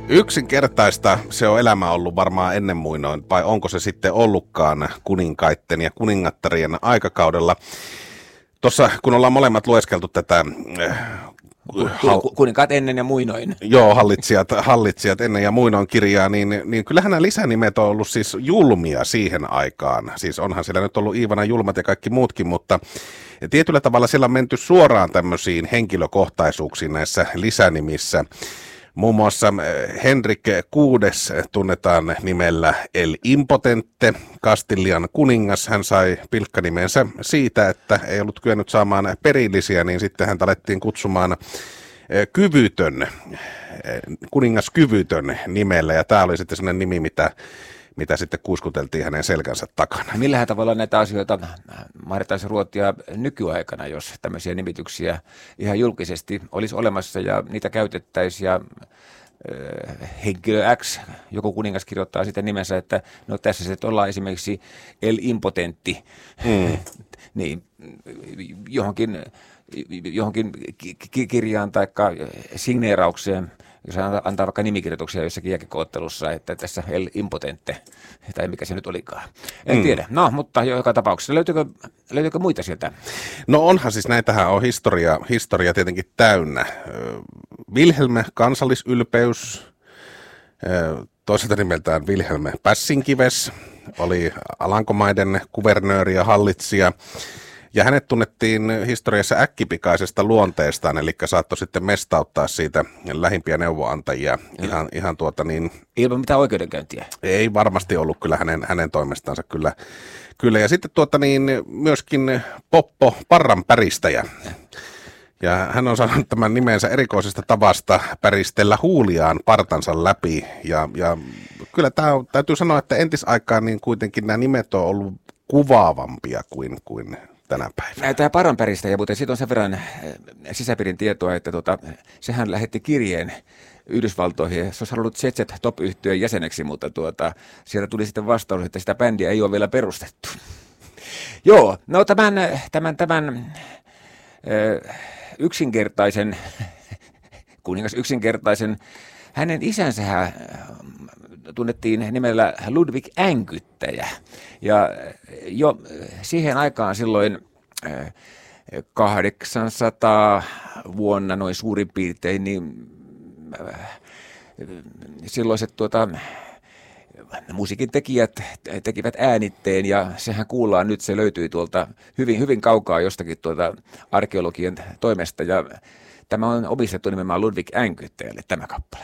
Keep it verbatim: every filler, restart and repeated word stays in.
Yksinkertaista se on elämä ollut varmaan ennen muinoin, vai onko se sitten ollutkaan kuninkaitten ja kuningattarien aikakaudella? Tuossa kun ollaan molemmat lueskeltu tätä... Hal- Kuninkaat ennen ja muinoin. Joo, hallitsijat, hallitsijat ennen ja muinoin kirjaa, niin, niin kyllähän nämä lisänimet on ollut siis julmia siihen aikaan. Siis onhan siellä nyt ollut Iivana julmat ja kaikki muutkin, mutta tietyllä tavalla siellä on menty suoraan tämmöisiin henkilökohtaisuuksiin näissä lisänimissä. Muun muassa Henrik kuudes tunnetaan nimellä El Impotente, Kastillian kuningas. Hän sai pilkkanimensä siitä, että ei ollut kyennyt saamaan perillisiä, niin sitten häntä alettiin kutsumaan Kyvytön, kuningas Kyvytön nimellä. Ja tämä oli sitten sellainen nimi, mitä, mitä sitten kuiskuteltiin hänen selkänsä takana. Millähän tavalla näitä asioita mahdettaisiin ruotia nykyaikana, jos tämmöisiä nimityksiä ihan julkisesti olisi olemassa ja niitä käytettäisiin ja äh, henkilö X, joku kuningas kirjoittaa sitten nimensä, että no tässä sitten ollaan esimerkiksi El Impotentti, mm. niin johonkin, johonkin kirjaan tai signeeraukseen, jos hän antaa vaikka nimikirjoituksia jossakin jääkiekko-ottelussa, että tässä El Impotente, tai mikä se nyt olikaan. En mm. tiedä. No, mutta joka tapauksessa. Löytyykö, löytyykö muita sieltä? No onhan siis, näitähän on historia, historia tietenkin täynnä. Wilhelm, kansallisylpeys, toiselta nimeltään Wilhelm Pässinkives, oli Alankomaiden kuvernööri ja hallitsija. Ja hänet tunnettiin historiassa äkkipikaisesta luonteestaan, eli saattoi sitten mestauttaa siitä lähimpiä neuvoantajia. Ihan, ihan tuota niin... Ilman mitään oikeudenkäyntiä? Ei varmasti ollut kyllä hänen, hänen toimestansa kyllä. kyllä. Ja sitten tuota niin myöskin Poppo Parranpäristäjä. Ja hän on saanut tämän nimensä erikoisesta tavasta päristellä huuliaan partansa läpi. Ja, ja kyllä tämä on, täytyy sanoa, että entisaikaan niin kuitenkin nämä nimet on ollut kuvaavampia kuin... kuin tänä päivänä. Tämä Parranpäristäjä, mutta siitä on sen verran sisäpiirin tietoa, että tota, sehän lähetti kirjeen Yhdysvaltoihin. Se olisi halunnut Z Z Top-yhtyön jäseneksi, mutta tuota, sieltä tuli sitten vastaus, että sitä bändiä ei ole vielä perustettu. Joo, no tämän, tämän, tämän ö, yksinkertaisen, kuningas yksinkertaisen, hänen isänsähän tunnettiin nimellä Ludwig Änkyttäjä. Ja jo siihen aikaan silloin kahdeksansataa vuonna noin suurin piirtein, niin silloiset tuota, musiikin tekijät tekivät äänitteen ja sehän kuullaan nyt, se löytyy tuolta hyvin, hyvin kaukaa jostakin tuolta arkeologien toimesta ja tämä on omistettu nimenomaan Ludwig Änkyttäjälle tämä kappale.